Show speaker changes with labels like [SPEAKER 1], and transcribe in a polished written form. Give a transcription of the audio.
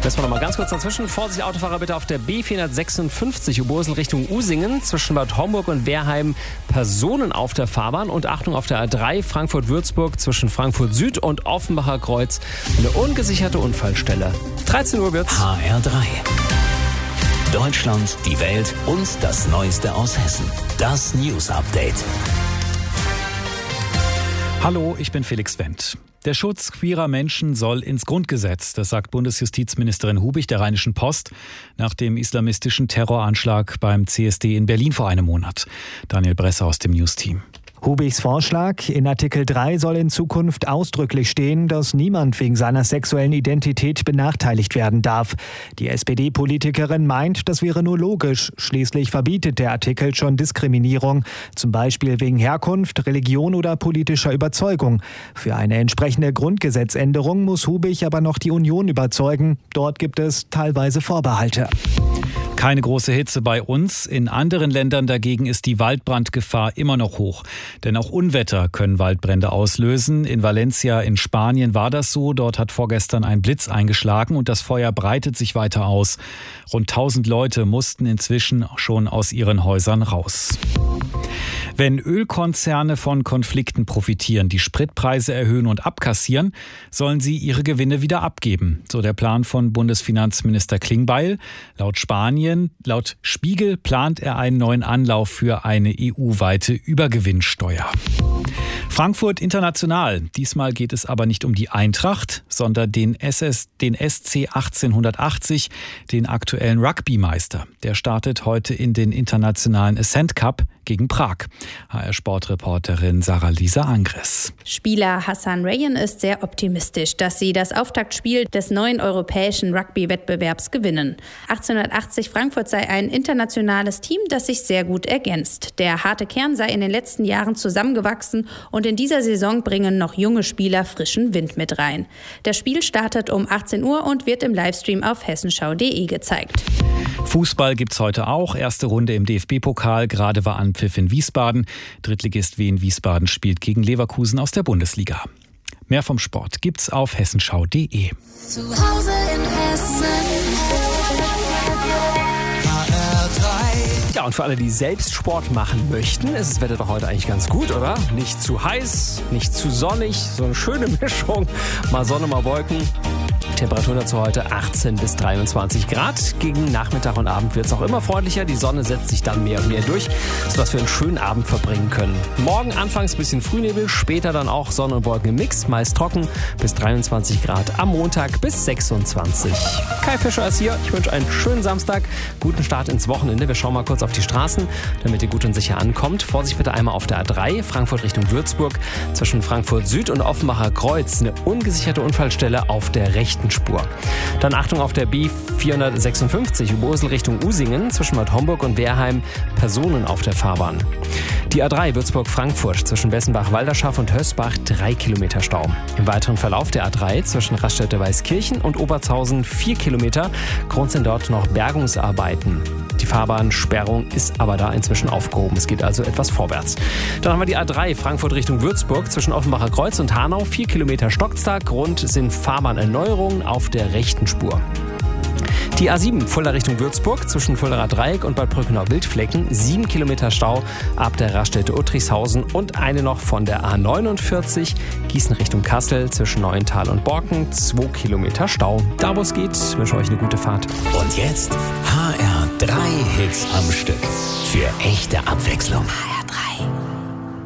[SPEAKER 1] Lassen wir noch mal ganz kurz dazwischen. Vorsicht, Autofahrer bitte auf der B456 Oberursel Richtung Usingen. Zwischen Bad Homburg und Wehrheim Personen auf der Fahrbahn. Und Achtung auf der A3 Frankfurt-Würzburg zwischen Frankfurt Süd und Offenbacher Kreuz. Eine ungesicherte Unfallstelle. 13 Uhr wird's.
[SPEAKER 2] HR3. Deutschland, die Welt und das Neueste aus Hessen. Das News Update.
[SPEAKER 3] Hallo, ich bin Felix Wendt. Der Schutz queerer Menschen soll ins Grundgesetz, das sagt Bundesjustizministerin Hubig der Rheinischen Post nach dem islamistischen Terroranschlag beim CSD in Berlin vor einem Monat. Daniel Bresser aus dem News-Team.
[SPEAKER 4] Hubigs Vorschlag: In Artikel 3 soll in Zukunft ausdrücklich stehen, dass niemand wegen seiner sexuellen Identität benachteiligt werden darf. Die SPD-Politikerin meint, das wäre nur logisch. Schließlich verbietet der Artikel schon Diskriminierung, zum Beispiel wegen Herkunft, Religion oder politischer Überzeugung. Für eine entsprechende Grundgesetzänderung muss Hubig aber noch die Union überzeugen. Dort gibt es teilweise Vorbehalte.
[SPEAKER 3] Keine große Hitze bei uns. In anderen Ländern dagegen ist die Waldbrandgefahr immer noch hoch. Denn auch Unwetter können Waldbrände auslösen. In Valencia in Spanien war das so. Dort hat vorgestern ein Blitz eingeschlagen und das Feuer breitet sich weiter aus. Rund 1000 Leute mussten inzwischen schon aus ihren Häusern raus. Wenn Ölkonzerne von Konflikten profitieren, die Spritpreise erhöhen und abkassieren, sollen sie ihre Gewinne wieder abgeben. So der Plan von Bundesfinanzminister Klingbeil. Laut Spiegel plant er einen neuen Anlauf für eine EU-weite Übergewinnsteuer. Frankfurt international. Diesmal geht es aber nicht um die Eintracht, sondern den SC 1880, den aktuellen Rugbymeister. Der startet heute in den internationalen Ascent Cup gegen Prag. HR-Sportreporterin Sarah-Lisa Angres.
[SPEAKER 5] Spieler Hassan Rayyan ist sehr optimistisch, dass sie das Auftaktspiel des neuen europäischen Rugby-Wettbewerbs gewinnen. 1880 Frankfurt sei ein internationales Team, das sich sehr gut ergänzt. Der harte Kern sei in den letzten Jahren zusammengewachsen und in dieser Saison bringen noch junge Spieler frischen Wind mit rein. Das Spiel startet um 18 Uhr und wird im Livestream auf hessenschau.de gezeigt.
[SPEAKER 3] Fußball gibt's heute auch. Erste Runde im DFB-Pokal. Gerade war Anpfiff in Wiesbaden. Drittligist Wien Wiesbaden spielt gegen Leverkusen aus der Bundesliga. Mehr vom Sport gibt's auf hessenschau.de.
[SPEAKER 6] Zu Hause in Hessen.
[SPEAKER 1] Ja, und für alle, die selbst Sport machen möchten, ist das Wetter doch heute eigentlich ganz gut, oder? Nicht zu heiß, nicht zu sonnig, so eine schöne Mischung. Mal Sonne, mal Wolken. Temperatur dazu heute 18 bis 23 Grad. Gegen Nachmittag und Abend wird es auch immer freundlicher. Die Sonne setzt sich dann mehr und mehr durch, sodass wir einen schönen Abend verbringen können. Morgen anfangs ein bisschen Frühnebel, später dann auch Sonne und Wolken im Mix, meist trocken bis 23 Grad. Am Montag bis 26. Kai Fischer ist hier. Ich wünsche einen schönen Samstag, guten Start ins Wochenende. Wir schauen mal kurz auf die Straßen, damit ihr gut und sicher ankommt. Vorsicht bitte einmal auf der A3, Frankfurt Richtung Würzburg, zwischen Frankfurt Süd und Offenbacher Kreuz. Eine ungesicherte Unfallstelle auf der rechten Spur. Dann Achtung auf der B456 Oberursel Richtung Usingen, zwischen Bad Homburg und Wehrheim Personen auf der Fahrbahn. Die A3 Würzburg-Frankfurt zwischen Bessenbach-Walderschaft und Hösbach 3 Kilometer Stau. Im weiteren Verlauf der A3 zwischen Raststätte-Weißkirchen und Obertshausen 4 Kilometer. Grund sind dort noch Bergungsarbeiten. Die Fahrbahnsperrung ist aber da inzwischen aufgehoben. Es geht also etwas vorwärts. Dann haben wir die A3 Frankfurt Richtung Würzburg zwischen Offenbacher Kreuz und Hanau. 4 Kilometer Stockster. Grund sind Fahrbahnerneuerungen auf der rechten Spur. Die A7 Fulda Richtung Würzburg zwischen Fuldaer Dreieck und Bad Brückenau-Wildflecken 7 Kilometer Stau ab der Raststätte Uttrichshausen und eine noch von der A49 Gießen Richtung Kassel zwischen Neuental und Borken 2 Kilometer Stau. Da wo es geht, wünsche euch eine gute Fahrt.
[SPEAKER 2] Und jetzt HR3 Hits am Stück. Für echte Abwechslung.